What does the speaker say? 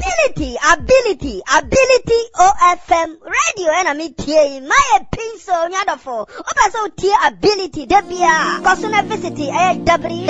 ability OFM radio and me tie my pencil nyadofo oba so tie ability debia kosona visit www.ability.org